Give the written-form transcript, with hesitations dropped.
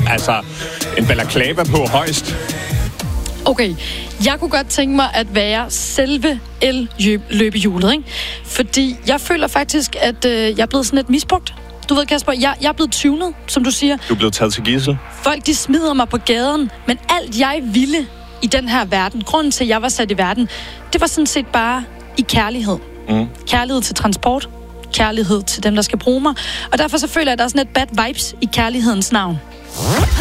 Altså, en balaclava på højst. Okay, jeg kunne godt tænke mig at være selve el-løbehjulet, ikke? Fordi jeg føler faktisk, at jeg er blevet sådan lidt misbrugt. Du ved, Kasper, jeg er blevet tunet, som du siger. Du er blevet taget til gidsel. Folk, de smider mig på gaden, men alt jeg ville i den her verden, grunden til, at jeg var sat i verden, det var sådan set bare i kærlighed. Kærlighed til transport, kærlighed til dem, der skal bruge mig. Og derfor så føler jeg, at der er sådan et bad vibes i kærlighedens navn.